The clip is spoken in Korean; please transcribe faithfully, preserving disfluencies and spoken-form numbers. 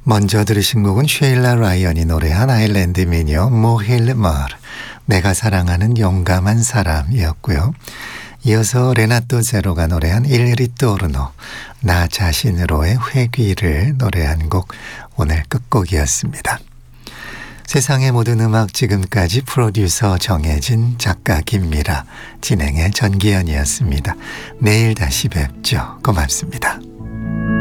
먼저 들으신 곡은 쉐일라 라이언이 노래한 아일랜드 미녀 모힐 마르, 내가 사랑하는 용감한 사람이었고요. 이어서 레나토 제로가 노래한 일 리토르노, 나 자신으로의 회귀를 노래한 곡, 오늘 끝곡이었습니다. 세상의 모든 음악, 지금까지 프로듀서 정혜진, 작가 김미라, 진행의 전기현이었습니다. 내일 다시 뵙죠. 고맙습니다.